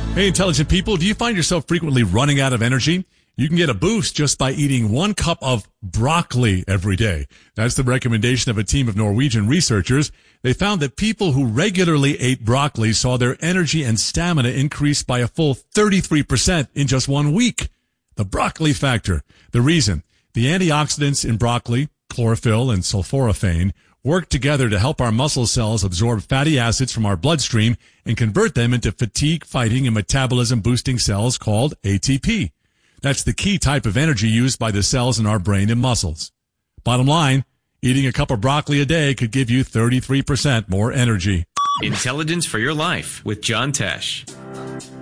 Hey, intelligent people, do you find yourself frequently running out of energy? You can get a boost just by eating 1 cup of broccoli every day. That's the recommendation of a team of Norwegian researchers. They found that people who regularly ate broccoli saw their energy and stamina increase by a full 33% in just 1 week. The broccoli factor. The reason: the antioxidants in broccoli, chlorophyll and sulforaphane, work together to help our muscle cells absorb fatty acids from our bloodstream and convert them into fatigue-fighting and metabolism-boosting cells called ATP. That's the key type of energy used by the cells in our brain and muscles. Bottom line, eating a cup of broccoli a day could give you 33% more energy. Intelligence for your life with John Tesh.